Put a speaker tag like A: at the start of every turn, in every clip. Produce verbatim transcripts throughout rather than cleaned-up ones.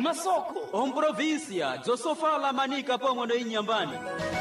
A: masoko omprovinsia dzosofala manika pomwe no inyambani.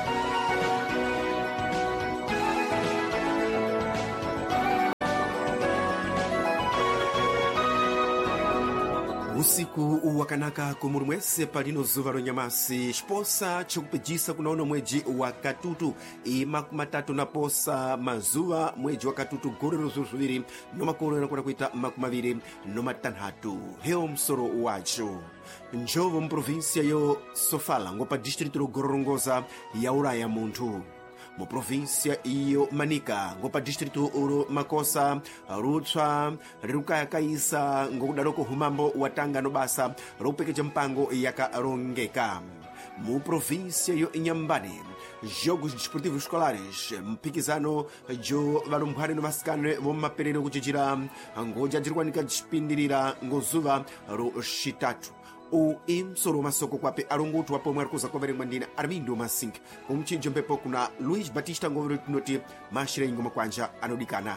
B: Usiku wakanaka kumuri mwese palino zuva ronyamasi xiposa chokupedzisa kunaona mweji wa katutu imakumatatu na posa mazuva mweji wa katutu gore rozuzuviri nomakolo yanakona kuita makumaviri nomatanhatu heo msoro wacho njovo mprovinsia yo Sofala ngopa distrito rogororongoza ya uraya munthu mu provinsia iyo Manika ngopa distrito uro Makosa rutswa rirukayakaisa ngokudaroko humambo watanga no basa rokupekeja mpango yakarongeka mu provinsia yo Inhambane jogos desportivos escolares mpikizano jo valumbwana no vasikane vomaperero kucijira ngoja dirikwanika dipindirira ngozuva ro xitatu o imsoro masoko kwape arongotu wapo mwarikuza kwa verengwa ndina Armindo Masink umchinjo mpepo kuna Luis Batista ngovero tinoti mashira ingoma kwanja anodikana.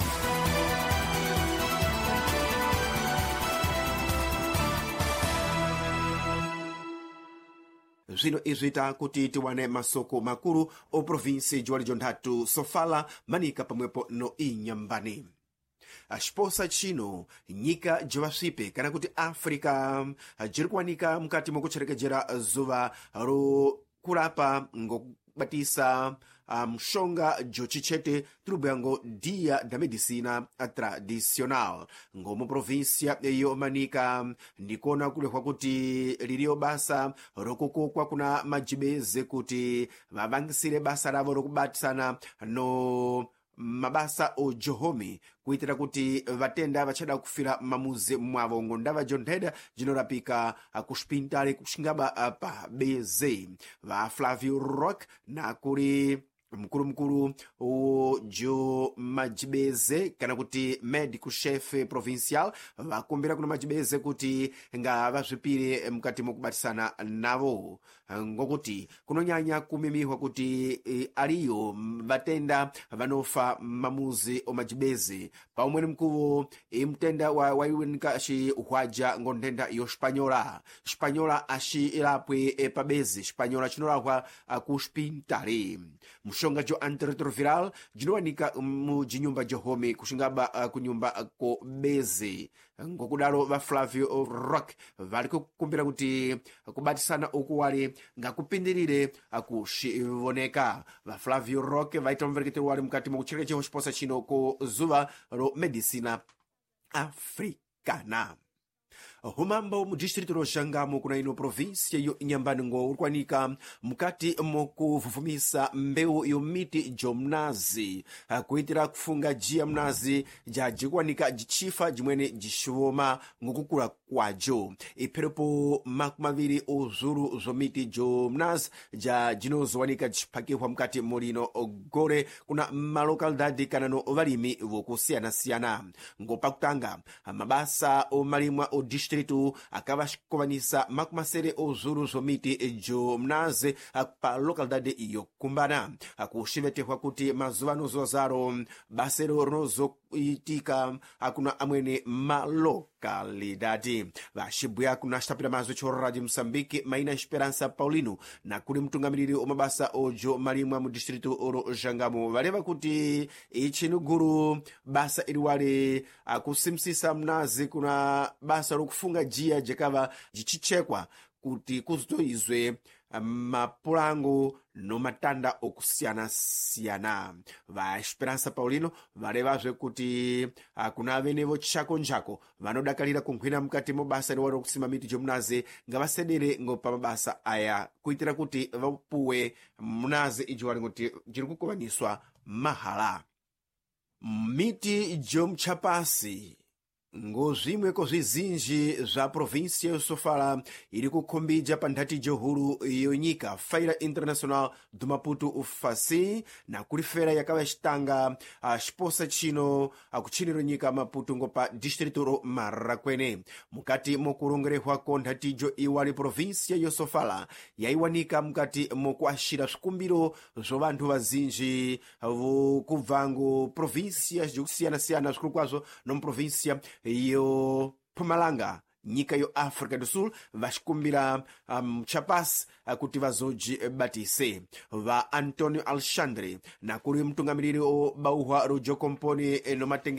B: Zvino izvita kuti tiwane masoko makuru o provinsi jiwali jonthatu Sofala Manika pamwepo no Inhambane. Axiposa chino nyika jovasvipe kana kuti Africa jirikuwanika mukati mokucherekejera zuva ro kurapa ngokubatisa mshonga um, jochichete turubuyango dia da medicina tradicional ngomu provinsia yo Manika ndikona kulehwa kuti liliyo basa rokokokwa kuna majibeze kuti vavangisire basa ravo rokubatisana no mabasa o johomi kuitira kuti vatenda vachada kufira mamuzi mwavo ngondava jontheda jinorapika kuspintale kushingaba pa beze va Flavio Rock na kuri mkuru mkuru o jo majibeze kana kuti medical chef provincial vakumbira kuna majibeze kuti nga vazvipire mukati mokubatisana navo ngokuti kunonyanya kumimihwa kuti e, aliyo vatenda vanofa mamuzi o majibeze paumweni mkuvo e, mtenda wa waiwenika ashi uhwaja ngondenda yo Spanyola Spanyola ashi ilapwe e, pabeze Spanyola chinorahwa kuspintale mshonga jo antiretroviral jinowanika mu jinyumba johome kushingaba uh, kunyumba uh, ko beze ngokudalo va Flavio Rock vali kukumbira kuti kubatisana okuwali ngakupindirire akushivoneka va Flavio Rock vaita mvereketero wali mukati mokuchereka cheho xiposa chino ko zuva ro medicina africana. Humambo mu distrito ro Xangamo kuna ino provinsia yo Inhambane ngo urikwanika mukati mokuvuvumisa mbeu yo miti jomnazi kuitira kufunga jia mnazi ja jikwanika jichifa jimwene jishoma ngokukula kwajo iperepo makumaviri ozuru zo miti jomnazi ja jinozowanika jipakihwa mukati molino gore kuna malokalidadi kanano valimi vokusiyana-siyana ngopakutanga mabasa o malimwa o distrito akavakovanisa makumasere ozuru zomiti jomnazi pa lokalidade iyo kumbana akuxivetehwa kuti mazuva nozozaro basero rinozoitika akuna amwene malokalidade vaxibweya kuna xitapira mazwi cho Radio Moçambique maina Esperança Paulino na kuli mtungamiriri omabasa ojo malimwa mu distrito oro Xangamo valeva kuti ichinuguru basa iliwali akusimsisa mnazi kuna basa rokufunga jia jakava jichichekwa kuti kuzoizwe mapulango no matanda okusiyana-siyana va Esperança Paulino valevazve kuti kuna venevo chako njako vanodakalira kunkhwina mukati mobasa niwari okusima miti jomnazi nga vasedere ngopa mabasa aya kuitira kuti vapuwe mnazi ijiwali kuti jiri kukovaniswa mahala miti jomchapasi ngozvimweko zvizinji zva provinsia yo Sofala iri kukhombidza pa nthati johulu yonyika Feira Internacional do Maputo ufasi na kulifera yakava xitanga xiposa chino akuchiniro nyika Maputo ngopa distrito ro Marakwene mukati mokulongerehwako nthatijo iwali provinsia yo Sofala yaiwanika mukati mokuaxira swikumbiro zo vanthu vazinji vokubvango provinsia zikusiyana-siyana zikulu kwazo no provinsia yo Mpumalanga nyika yo África do Sul vaxikumbira um, chapasi uh, kuti vazoji batise va Antonio Alexandre na kuri mtungamiriri o bauhwa rojo komponi no matenge